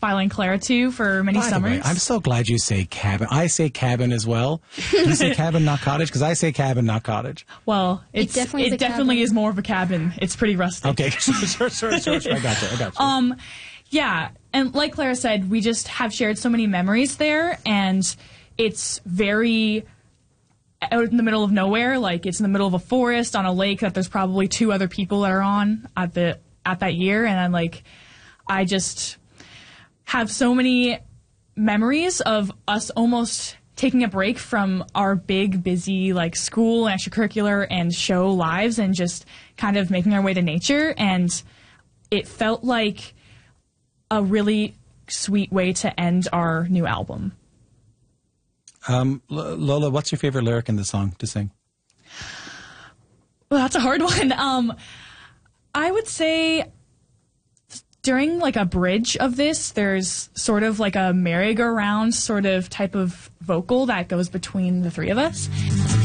following Clara too for many By the summers. way, I'm so glad you say cabin. I say cabin as well. You say cabin, not cottage, because I say cabin, not cottage. Well, It definitely is more of a cabin. It's pretty rustic. Okay, sure. I got you. Yeah, and like Clara said, we just have shared so many memories there, and it's very out in the middle of nowhere. Like, it's in the middle of a forest on a lake that there's probably 2 other people that are on at that year, and I just have so many memories of us almost taking a break from our big, busy, school, extracurricular, and show lives and just kind of making our way to nature. And it felt like a really sweet way to end our new album. Lola, what's your favorite lyric in the song to sing? Well, that's a hard one. I would say during a bridge of this, there's sort of a merry-go-round sort of type of vocal that goes between the 3 of us.